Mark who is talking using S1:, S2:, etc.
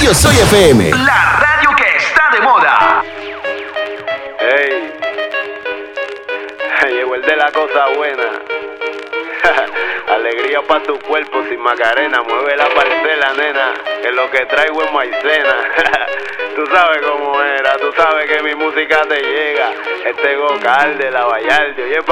S1: Yo Soy FM.
S2: La radio que está de moda.
S3: Hey, llegó el de la cosa buena. Alegría pa' tu cuerpo sin Macarena. Mueve la parcela, nena, que lo que traigo es maicena. Tú sabes cómo era, tú sabes que mi música te llega. Este Gocal de la Vallardio.